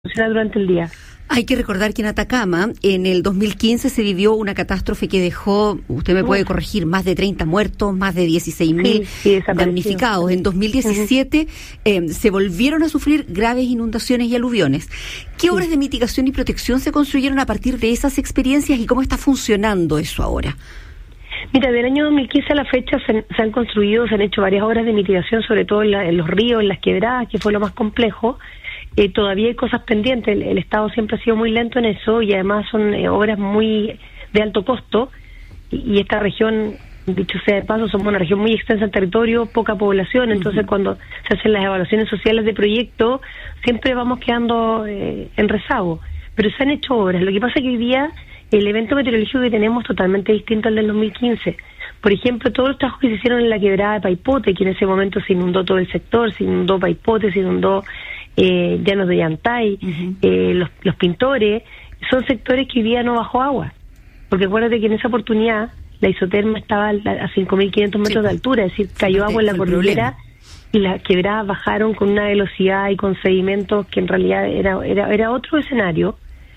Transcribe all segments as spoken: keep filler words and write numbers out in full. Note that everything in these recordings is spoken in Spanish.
funciona durante el día. Hay que recordar que en Atacama, en el dos mil quince se vivió una catástrofe que dejó, usted me puede corregir, más de treinta muertos, más de dieciséis mil sí, sí, damnificados. En dos mil diecisiete uh-huh. eh, se volvieron a sufrir graves inundaciones y aluviones. ¿Qué sí. obras de mitigación y protección se construyeron a partir de esas experiencias y cómo está funcionando eso ahora? Mira, del año dos mil quince a la fecha se, se han construido, se han hecho varias obras de mitigación, sobre todo en, la, en los ríos, en las quebradas, que fue lo más complejo. Eh, todavía hay cosas pendientes, el, el Estado siempre ha sido muy lento en eso y además son eh, obras muy de alto costo y, y esta región, dicho sea de paso, somos una región muy extensa en territorio, poca población, entonces uh-huh. cuando se hacen las evaluaciones sociales de proyectos siempre vamos quedando eh, en rezago, pero se han hecho obras. Lo que pasa es que hoy día el evento meteorológico que tenemos es totalmente distinto al del dos mil quince. Por ejemplo, todos los trabajos que se hicieron en la quebrada de Paipote, que en ese momento se inundó todo el sector, se inundó Paipote, se inundó Eh, Llanos de Llantay, uh-huh. eh, los, los pintores, son sectores que hoy día no bajó agua, porque acuérdate que en esa oportunidad la isoterma estaba a cinco mil quinientos metros sí, de altura, es decir, cayó agua en la cordillera y las quebradas bajaron con una velocidad y con sedimentos que en realidad era era, era otro escenario,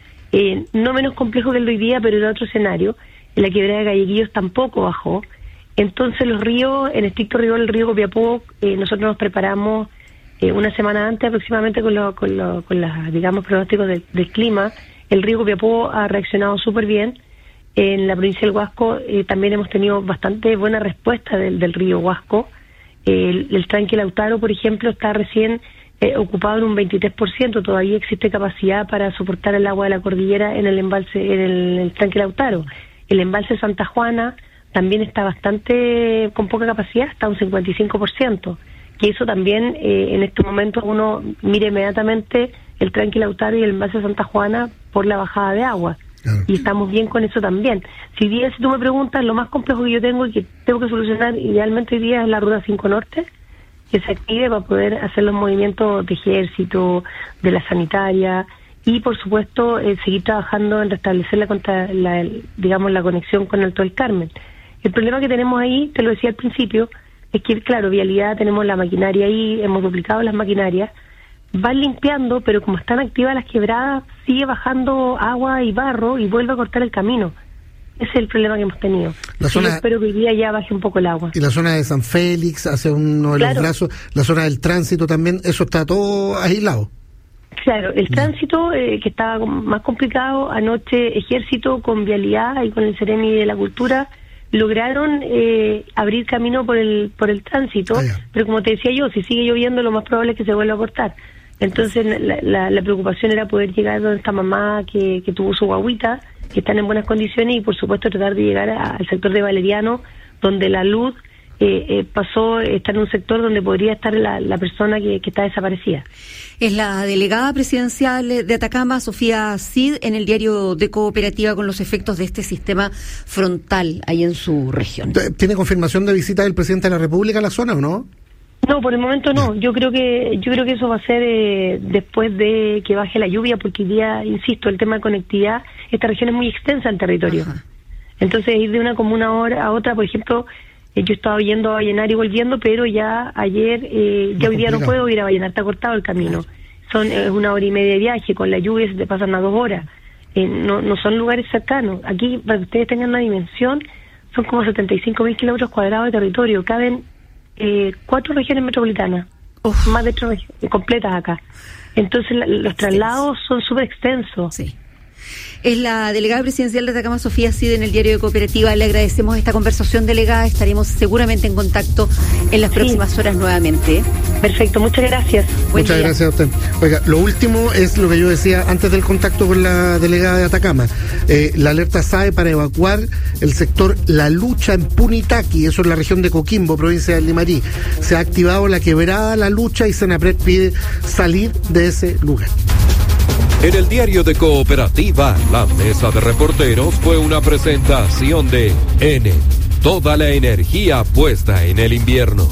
eh, no menos complejo que el de hoy día, pero era otro escenario. En la quebrada de Galleguillos tampoco bajó, entonces los ríos, en estricto rigor el río Copiapó, eh, nosotros nos preparamos Eh, una semana antes aproximadamente con los con lo, con las, digamos, pronósticos del, del clima. El río Copiapó ha reaccionado súper bien. En la provincia del Huasco eh, también hemos tenido bastante buena respuesta del, del río Huasco. Eh, el, el tranque Lautaro, por ejemplo, está recién eh, ocupado en un veintitrés por ciento. Todavía existe capacidad para soportar el agua de la cordillera en el embalse, en el, el tranque Lautaro. El embalse Santa Juana también está bastante con poca capacidad, está un cincuenta y cinco por ciento. Que eso también, eh, en este momento uno mira inmediatamente el tranque Lautaro y el embalse Santa Juana por la bajada de agua. Claro. Y estamos bien con eso también. Si bien, si tú me preguntas, lo más complejo que yo tengo y que tengo que solucionar idealmente hoy día es la Ruta cinco Norte, que se active para poder hacer los movimientos de ejército, de la sanitaria y, por supuesto, eh, seguir trabajando en restablecer la, contra, la, digamos, la conexión con Alto del Carmen. El problema que tenemos ahí, te lo decía al principio, es que, claro, vialidad, tenemos la maquinaria ahí, hemos duplicado las maquinarias, van limpiando, pero como están activas las quebradas, sigue bajando agua y barro y vuelve a cortar el camino. Ese es el problema que hemos tenido. La zona, yo espero que hoy día ya baje un poco el agua. Y la zona de San Félix, hacia uno de claro. los brazos, la zona del tránsito también, eso está todo aislado. Claro, el no. tránsito, eh, que estaba más complicado, anoche Ejército con Vialidad y con el Ceremi de la Cultura, lograron eh, abrir camino por el por el tránsito, ah, pero como te decía yo, si sigue lloviendo lo más probable es que se vuelva a cortar. Entonces la, la, la preocupación era poder llegar donde está mamá que, que tuvo su guaguita, que están en buenas condiciones, y por supuesto tratar de llegar a, al sector de Valeriano, donde la luz eh, eh, pasó, está en un sector donde podría estar la, la persona que, que está desaparecida. Es la delegada presidencial de Atacama, Sofía Cid, en el diario de Cooperativa, con los efectos de este sistema frontal ahí en su región. ¿Tiene confirmación de visita del presidente de la República a la zona o no? No, por el momento no. Yo creo que yo creo que eso va a ser eh, después de que baje la lluvia, porque hoy día, insisto, el tema de conectividad, esta región es muy extensa en territorio. Ajá. Entonces, ir de una comuna a otra, por ejemplo, eh, yo estaba yendo a Vallenar y volviendo, pero ya ayer, eh, ya hoy día no puedo ir a Vallenar, está cortado el camino. Ajá. Son eh, una hora y media de viaje, con la lluvia se te pasan a dos horas. Eh, no, no son lugares cercanos. Aquí, para que ustedes tengan una dimensión, son como setenta y cinco mil kilómetros cuadrados de territorio. Caben eh, cuatro regiones metropolitanas, Uf. más de ocho regiones completas acá. Entonces la, los traslados son súper extensos. Sí. Es la delegada presidencial de Atacama, Sofía Cid, en el diario de Cooperativa. Le agradecemos esta conversación, delegada. Estaremos seguramente en contacto en las próximas sí. horas nuevamente. Perfecto, muchas gracias. Buen muchas día. Gracias a usted. Oiga, lo último es lo que yo decía antes del contacto con la delegada de Atacama. Eh, la alerta S A E para evacuar el sector La Lucha en Punitaqui, eso es la región de Coquimbo, provincia del Limarí. Se ha activado la quebrada La Lucha y Senapred pide salir de ese lugar. En el diario de Cooperativa, la mesa de reporteros fue una presentación de N, toda la energía puesta en el invierno.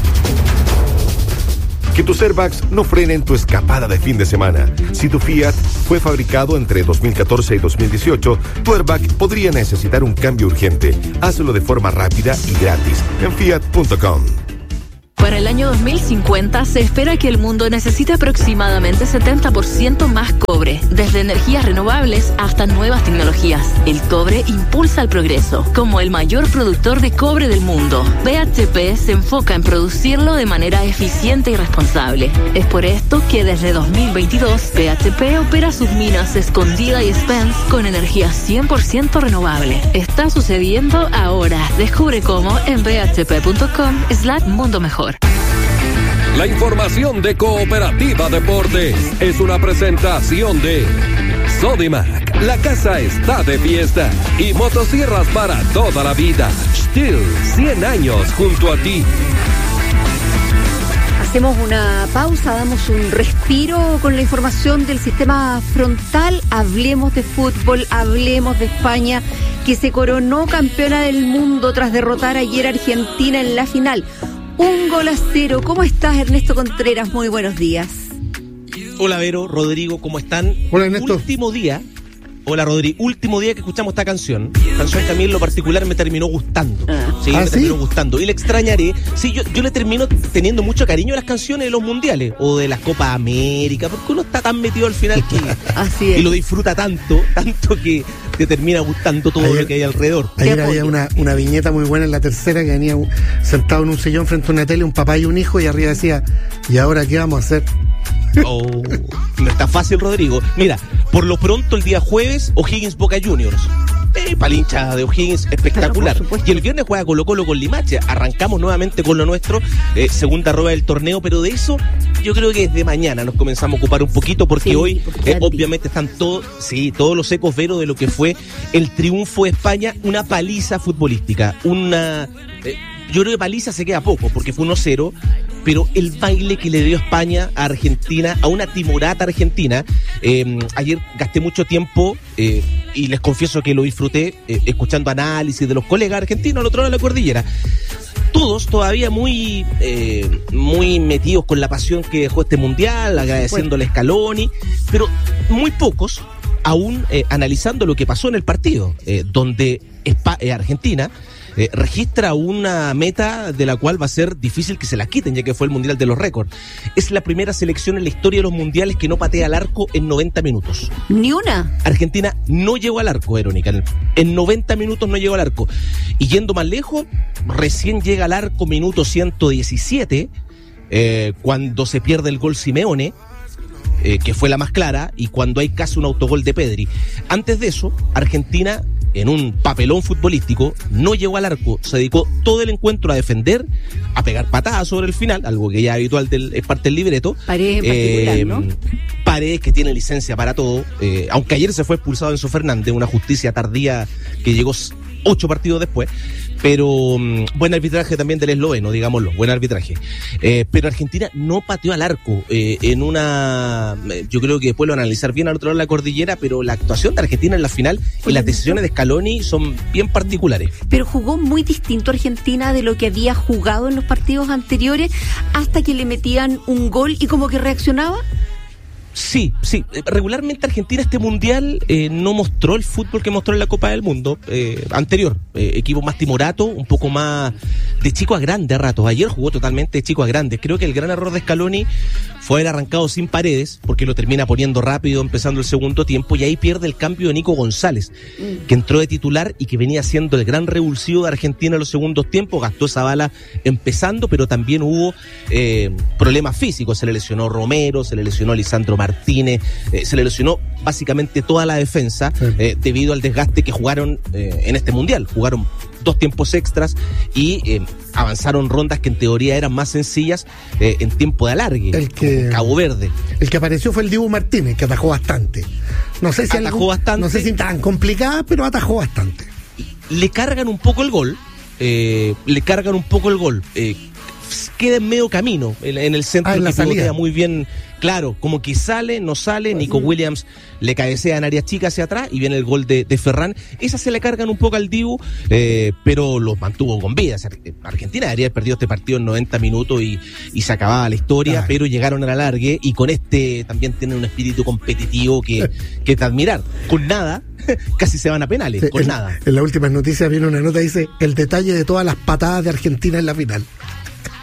Que tus airbags no frenen tu escapada de fin de semana. Si tu Fiat fue fabricado entre dos mil catorce y dos mil dieciocho, tu airbag podría necesitar un cambio urgente. Hazlo de forma rápida y gratis en fiat punto com. Para el año dos mil cincuenta se espera que el mundo necesite aproximadamente setenta por ciento más cobre, desde energías renovables hasta nuevas tecnologías. El cobre impulsa el progreso. Como el mayor productor de cobre del mundo, B H P se enfoca en producirlo de manera eficiente y responsable. Es por esto que desde dos mil veintidós B H P opera sus minas Escondida y Spence con energía cien por ciento renovable. Está sucediendo ahora. Descubre cómo en b h p punto com slash mundo mejor. La información de Cooperativa Deportes es una presentación de Sodimac, la casa está de fiesta, y motosierras para toda la vida. Stihl, cien años junto a ti. Hacemos una pausa, damos un respiro con la información del sistema frontal. Hablemos de fútbol, hablemos de España, que se coronó campeona del mundo tras derrotar ayer a Argentina en la final. Un gol a cero. ¿Cómo estás, Ernesto Contreras? Muy buenos días. Hola, Vero, Rodrigo, ¿cómo están? Hola, Ernesto. Último día. Hola, Rodrigo. Último día que escuchamos esta canción. Canción que a mí en lo particular me terminó gustando. Ah. Sí, ¿Ah, me sí? terminó gustando. Y le extrañaré. Sí, yo, yo le termino teniendo mucho cariño a las canciones de los mundiales o de las Copas América, porque uno está tan metido al final que... Así es. Y lo disfruta tanto, tanto que te termina gustando todo Ayer- lo que hay alrededor. Ayer había una, una viñeta muy buena en la tercera que venía un- sentado en un sillón frente a una tele, un papá y un hijo, y arriba decía, ¿y ahora qué vamos a hacer? Oh, no está fácil, Rodrigo. Mira, por lo pronto el día jueves, O'Higgins Boca Juniors. Eh, para el hincha de O'Higgins, espectacular. Claro, por supuesto. Y el viernes juega Colo Colo con Limache. Arrancamos nuevamente con lo nuestro, eh, segunda rueda del torneo, pero de eso yo creo que desde mañana nos comenzamos a ocupar un poquito, porque Sí, hoy porque eh, ya obviamente están todos, sí, todos los ecos veros de lo que fue el triunfo de España, una paliza futbolística, una... eh, yo creo que paliza se queda poco, porque fue uno cero, pero el baile que le dio España a Argentina, a una timorata argentina, eh, ayer gasté mucho tiempo, eh, y les confieso que lo disfruté, eh, escuchando análisis de los colegas argentinos al otro lado de la cordillera. Todos todavía muy eh, muy metidos con la pasión que dejó este mundial, agradeciéndole a Scaloni, pero muy pocos aún eh, analizando lo que pasó en el partido, eh, donde Espa- eh, Argentina eh, registra una meta de la cual va a ser difícil que se la quiten, ya que fue el Mundial de los Récords. Es la primera selección en la historia de los mundiales que no patea al arco en noventa minutos. Ni una. Argentina no llegó al arco, Verónica. En- En noventa minutos no llegó al arco. Y yendo más lejos, recién llega al arco minuto ciento diecisiete, eh, cuando se pierde el gol Simeone, eh, que fue la más clara, y cuando hay casi un autogol de Pedri. Antes de eso, Argentina, en un papelón futbolístico, no llegó al arco, se dedicó todo el encuentro a defender, a pegar patadas sobre el final, algo que ya es habitual del, es parte del libreto. Paredes en particular, ¿no? Paredes, que tiene licencia para todo, eh, aunque ayer se fue expulsado Enzo Fernández, una justicia tardía que llegó s- ocho partidos después, pero um, buen arbitraje también del esloveno, digámoslo, buen arbitraje. Eh, pero Argentina no pateó al arco, eh, en una, eh, yo creo que después lo van a analizar bien al otro lado de la cordillera, pero la actuación de Argentina en la final y las decisiones de Scaloni son bien particulares. Pero jugó muy distinto Argentina de lo que había jugado en los partidos anteriores, hasta que le metían un gol y como que reaccionaba. Sí, sí. Eh, Regularmente Argentina este mundial eh, no mostró el fútbol que mostró en la Copa del Mundo eh, anterior. Eh, equipo más timorato, un poco más de chico a grande a ratos. Ayer jugó totalmente de chico a grande. Creo que el gran error de Scaloni fue haber arrancado sin Paredes, porque lo termina poniendo rápido empezando el segundo tiempo, y ahí pierde el cambio de Nico González, que entró de titular y que venía siendo el gran revulsivo de Argentina en los segundos tiempos. Gastó esa bala empezando, pero también hubo eh, problemas físicos. Se le lesionó Romero, se le lesionó Lisandro Martínez, eh, se le lesionó básicamente toda la defensa, Sí. eh, debido al desgaste que jugaron eh, en este mundial. Jugaron dos tiempos extras y eh, avanzaron rondas que en teoría eran más sencillas eh, en tiempo de alargue. El que- Cabo Verde. El que apareció fue el Dibu Martínez, que atajó bastante. No sé si Atajó algo- bastante. No sé si tan complicada, pero atajó bastante. Le cargan un poco el gol, eh, le cargan un poco el gol, eh, queda en medio camino, en, en el centro, Ah, en la que pivotea salida. muy bien, claro, como que sale, no sale, Nico Williams le cabecea en área chica hacia atrás y viene el gol de, de Ferran. Esas se le cargan un poco al Dibu, eh, pero los mantuvo con vida. O sea, Argentina debería haber perdido este partido en noventa minutos y, y se acababa la historia, Claro. pero llegaron al alargue y con este también tienen un espíritu competitivo que, que es de admirar. Con nada, casi se van a penales, Sí, con en, nada. en las últimas noticias viene una nota que dice el detalle de todas las patadas de Argentina en la final.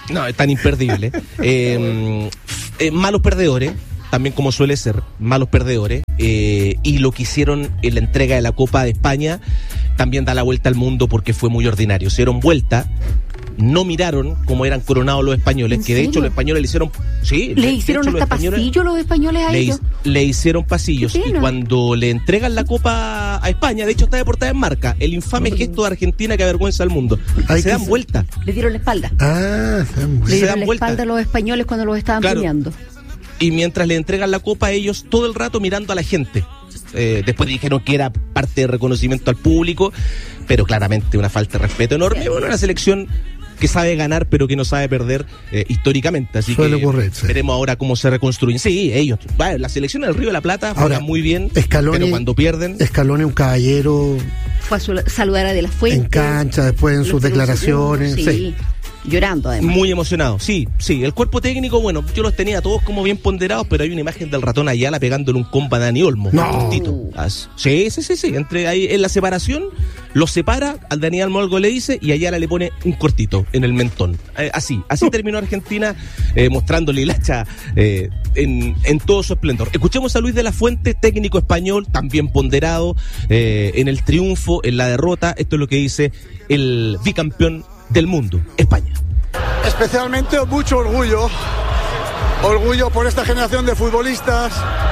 No, es tan imperdible. eh, eh, malos perdedores, también como suele ser, malos perdedores. Eh, y lo que hicieron en la entrega de la Copa de España también da la vuelta al mundo porque fue muy ordinario. Se dieron vuelta, no miraron cómo eran coronados los españoles, que de hecho los españoles le hicieron... Sí, le hicieron hasta pasillo los españoles a le, ellos. Le hicieron pasillos y cuando le entregan la Copa a España, de hecho está deportada en marca, el infame gesto de Argentina que avergüenza al mundo. Ay, se dan vuelta. Le dieron la espalda. Ah, se dan, le se dieron dan la vuelta. espalda a los españoles cuando los estaban claro. premiando. Y mientras le entregan la copa a ellos, todo el rato mirando a la gente. Eh, después dijeron que era parte de reconocimiento al público, pero claramente una falta de respeto enorme. Bueno, una selección que sabe ganar, pero que no sabe perder eh, históricamente. Así Suele que ocurrir, sí. veremos ahora cómo se reconstruyen. Sí, ellos. Bueno, la selección del Río de la Plata juega muy bien, Scaloni, pero cuando pierden... Scaloni, un caballero... Fue a saludar a De La Fuente. En cancha, después en sus declaraciones. Sí. sí. Llorando además. Muy emocionado, sí, sí. El cuerpo técnico, bueno, yo los tenía todos como bien ponderados, pero hay una imagen del ratón Ayala pegándole un compa a Dani Olmo. No. Sí, sí, sí, sí. Entre ahí, en la separación, los separa, al Dani Olmo algo le dice y Ayala le pone un cortito en el mentón. Eh, así, así terminó Argentina, eh, mostrándole el hacha eh, en, en todo su esplendor. Escuchemos a Luis de la Fuente, técnico español, también ponderado eh, en el triunfo, en la derrota. Esto es lo que dice el bicampeón del mundo, España. Especialmente mucho orgullo, orgullo por esta generación de futbolistas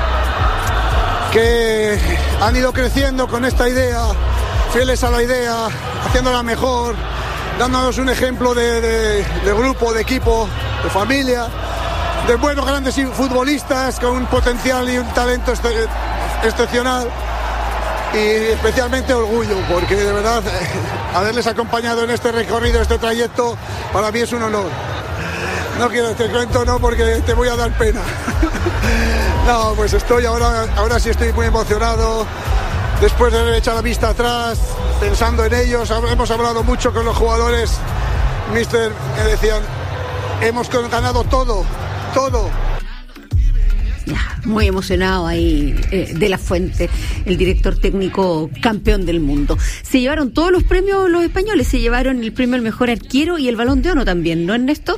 que han ido creciendo con esta idea, fieles a la idea, haciéndola mejor, dándonos un ejemplo de, de, de grupo, de equipo, de familia, de buenos grandes futbolistas con un potencial y un talento ex- excepcional. Y especialmente orgullo, porque de verdad eh, haberles acompañado en este recorrido, este trayecto, para mí es un honor. No quiero te cuento, no, porque te voy a dar pena. No, pues estoy ahora, ahora sí estoy muy emocionado. Después de haber echado la vista atrás, pensando en ellos, hemos hablado mucho con los jugadores, mister, que decían, hemos ganado todo, todo. Ya, muy emocionado ahí eh, De La Fuente, el director técnico campeón del mundo. Se llevaron todos los premios los españoles, se llevaron el premio al mejor arquero y el Balón de Oro también, ¿no, Ernesto?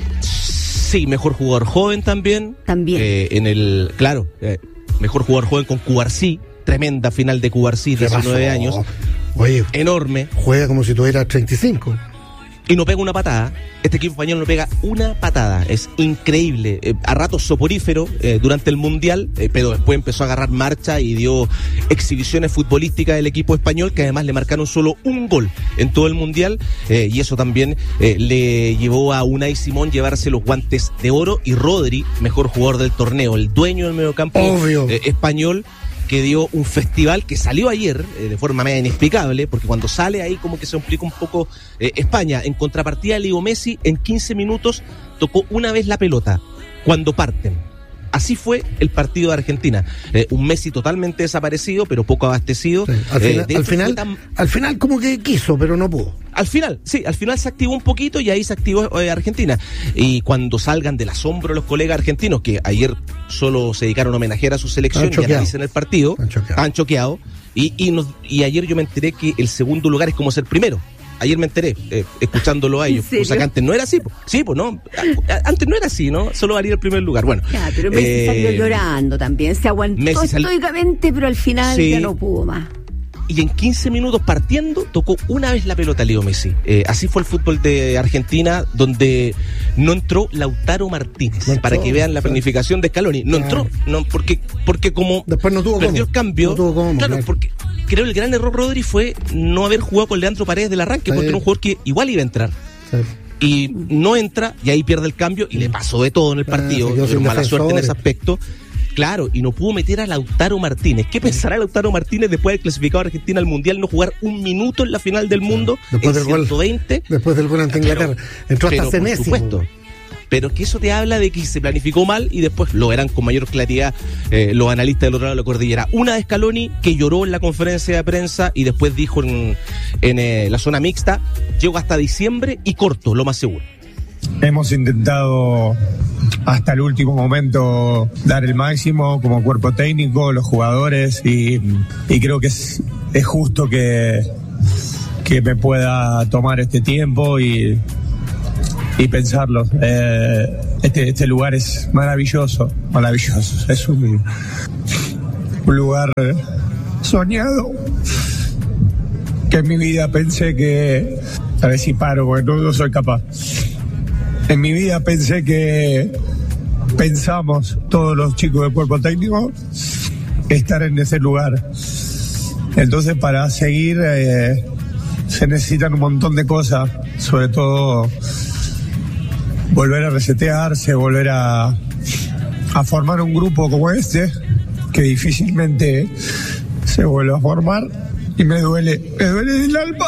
Sí, mejor jugador joven también. También. Eh, en el, claro, eh, mejor jugador joven con Cubarsí, tremenda final de Cubarsí, diecinueve años. Oye, enorme. Juega como si tuviera treinta y cinco. Y no pega una patada. Este equipo español no pega una patada. Es increíble. Eh, a ratos soporífero eh, durante el Mundial, eh, pero después empezó a agarrar marcha y dio exhibiciones futbolísticas del equipo español, que además le marcaron solo un gol en todo el Mundial. Eh, y eso también eh, le llevó a Unai Simón llevarse los guantes de oro. Y Rodri, mejor jugador del torneo, el dueño del mediocampo eh, español, que dio un festival que salió ayer eh, de forma media inexplicable, porque cuando sale ahí como que se complica un poco eh, España. En contrapartida, Leo Messi en quince minutos tocó una vez la pelota cuando parten. Así fue el partido de Argentina. Eh, un Messi totalmente desaparecido, pero poco abastecido. Sí, al, eh, final, al, final, tan... al final como que quiso, pero no pudo. Al final, sí, al final se activó un poquito y ahí se activó eh, Argentina. Y cuando salgan del asombro los colegas argentinos, que ayer solo se dedicaron a homenajear a su selección y analicen el partido, han choqueado. Y, y, nos, y ayer yo me enteré que el segundo lugar es como ser primero. Ayer me enteré, eh, escuchándolo a ellos. O sea, que antes no era así. Po. Sí, pues no. Antes no era así, ¿no? Solo valía el primer lugar. Bueno. Ya, pero Messi eh, salió llorando también. Se aguantó estoicamente, pero al final sí. ya no pudo más. Y en quince minutos partiendo, tocó una vez la pelota Leo Messi. Eh, así fue el fútbol de Argentina, donde no entró Lautaro Martínez. No entró, para que vean la planificación de Scaloni. No claro. entró, no, porque, porque como después no tuvo perdió cómo. el cambio. No tuvo cómo, claro, claro, porque creo el gran error, Rodri, fue no haber jugado con Leandro Paredes del arranque, sí. porque era un jugador que igual iba a entrar. Sí. Y no entra, y ahí pierde el cambio, y le pasó de todo en el partido. Ah, mala defensores. Suerte en ese aspecto. Claro, y no pudo meter a Lautaro Martínez. ¿Qué pensará Lautaro Martínez después de haber clasificado a Argentina al Mundial, no jugar un minuto en la final del mundo? Después del ciento veinte. Gol, después del gol ante Inglaterra. Entró hasta Senesi. Por supuesto. Pero que eso te habla de que se planificó mal y después lo verán con mayor claridad eh, los analistas del otro lado de la cordillera. Una de Scaloni que lloró en la conferencia de prensa y después dijo en, en eh, la zona mixta, llego hasta diciembre y corto, lo más seguro. Hemos intentado hasta el último momento dar el máximo como cuerpo técnico, los jugadores, y, y creo que es, es justo que, que me pueda tomar este tiempo y, y pensarlo. Eh, este, este lugar es maravilloso, maravilloso. Es un, un lugar soñado que en mi vida pensé que, a ver si paro porque no, no soy capaz. En mi vida pensé que pensamos todos los chicos del cuerpo técnico estar en ese lugar. Entonces, para seguir eh, se necesitan un montón de cosas, sobre todo volver a resetearse, volver a, a formar un grupo como este, que difícilmente se vuelve a formar, y me duele, me duele del alma.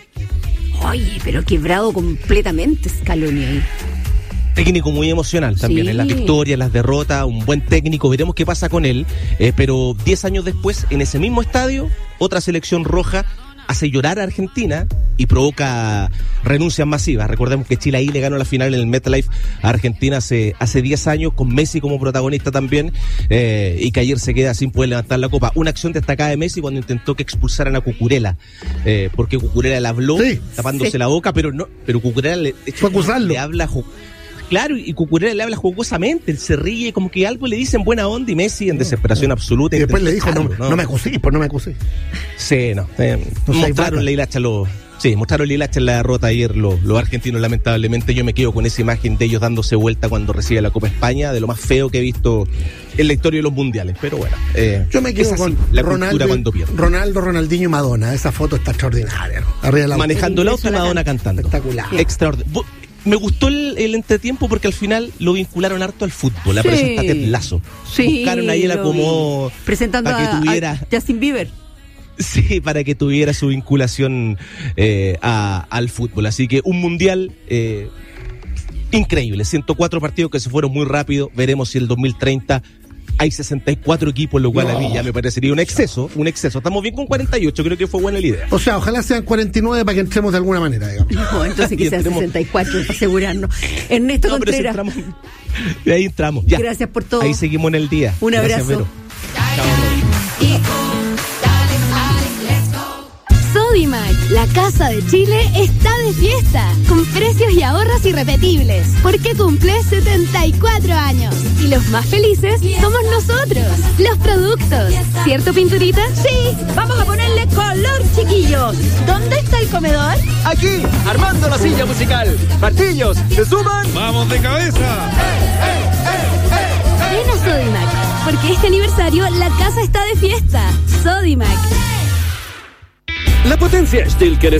Oye, pero quebrado completamente Scaloni ahí. Técnico muy emocional también, sí. En las victorias, las derrotas, un buen técnico, veremos qué pasa con él, eh, pero diez años después, en ese mismo estadio, otra selección roja hace llorar a Argentina y provoca renuncias masivas. Recordemos que Chile ahí le ganó la final en el MetLife a Argentina hace hace diez años, con Messi como protagonista también, eh, y que ayer se queda sin poder levantar la copa. Una acción destacada de Messi cuando intentó que expulsaran a Cucurella, eh, porque Cucurella le habló, sí, tapándose sí. la boca, pero no, pero Cucurella le, Fue acusarlo. le habla... Claro, y Cucurella le habla jocosamente, él se ríe, como que algo le dicen buena onda, y Messi en desesperación absoluta. Y después le dijo, no, no, no me acusé, pues no me acusé. Sí, no. Eh, mostraron la hilacha los... Sí, mostraron la hilacha en la derrota ayer los, los argentinos, lamentablemente. Yo me quedo con esa imagen de ellos dándose vuelta cuando recibe la Copa España, de lo más feo que he visto en la historia de los mundiales. Pero bueno, eh, yo me quedo con la Ronaldo, cuando pierde. Ronaldo, Ronaldinho y Madonna. Esa foto está extraordinaria, ¿no? Arriba de la manejando el auto y Madonna cantando. Espectacular. Extraordinario. Me gustó el, el entretiempo porque al final lo vincularon harto al fútbol, la sí. presenta Ted Lasso. Sí, buscaron ahí el acomodo presentando para que tuviera, a Justin Bieber. Sí, para que tuviera su vinculación eh, a, al fútbol. Así que un mundial eh, increíble, ciento cuatro partidos que se fueron muy rápido. Veremos si el dos mil treinta hay sesenta y cuatro equipos, lo cual no. a mí ya me parecería un exceso, un exceso. Estamos bien con cuarenta y ocho, creo que fue buena la idea. O sea, ojalá sean cuarenta y nueve para que entremos de alguna manera, digamos. No, entonces que sean sesenta y cuatro para asegurarnos. Ernesto no, Contreras. Pero si entramos, de ahí entramos. Ya. Gracias por todo. Ahí seguimos en el día. Un Gracias, abrazo. Sodimac, la casa de Chile, está de fiesta, con precios y ahorros irrepetibles, porque cumple setenta y cuatro años. Y los más felices somos nosotros, los productos. ¿Cierto, Pinturita? Sí, vamos a ponerle color, chiquillos. ¿Dónde está el comedor? Aquí, armando la silla musical. Martillos, ¿se suman? ¡Vamos de cabeza! Ven a Sodimac, porque este aniversario la casa está de fiesta. Sodimac. La potencia Steel que